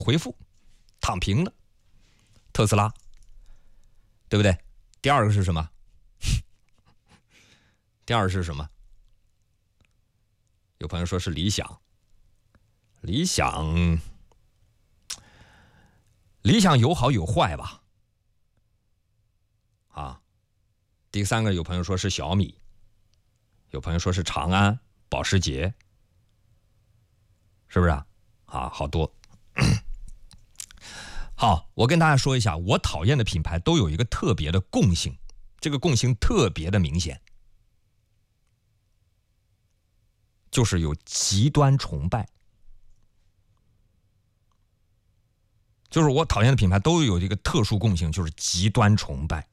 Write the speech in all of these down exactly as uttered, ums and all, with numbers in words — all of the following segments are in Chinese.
回复，躺平了，特斯拉，对不对？第二个是什么？第二是什么？有朋友说是理想，理想，理想有好有坏吧？啊，第三个有朋友说是小米，有朋友说是长安、保时捷，是不是啊？啊，好多。好，我跟大家说一下，我讨厌的品牌都有一个特别的共性，这个共性特别的明显，就是有极端崇拜。就是我讨厌的品牌都有一个特殊共性，就是极端崇拜。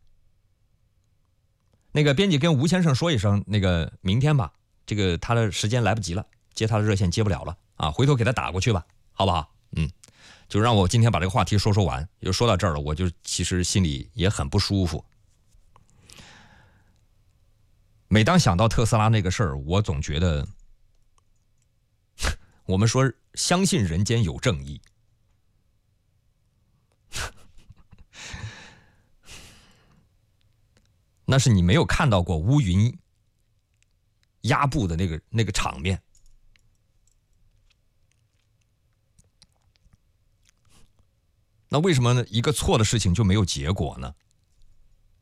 那个编辑跟吴先生说一声，那个明天吧，这个他的时间来不及了，接他的热线接不了了啊，回头给他打过去吧，好不好？嗯，就让我今天把这个话题说说完，就说到这儿了，我就其实心里也很不舒服。每当想到特斯拉那个事儿，我总觉得，我们说相信人间有正义。那是你没有看到过乌云压布的那个那个场面。那为什么呢？一个错的事情就没有结果呢？